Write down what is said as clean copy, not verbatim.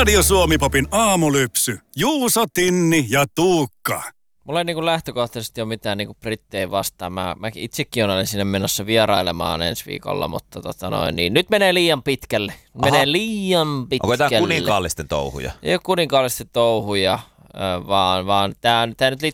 Radio Suomi-popin aamulypsy. Juuso, Tinni ja Tuukka. Mulla ei niinku lähtökohtaisesti ole mitään niinku brittejä vastaan. Mä itsekin olen sinne menossa vierailemaan ensi viikolla, mutta niin nyt menee liian pitkälle. Menee liian pitkälle. Onko tämä kuninkaallisten touhuja? Ei ole kuninkaallisten touhuja, vaan tämä nyt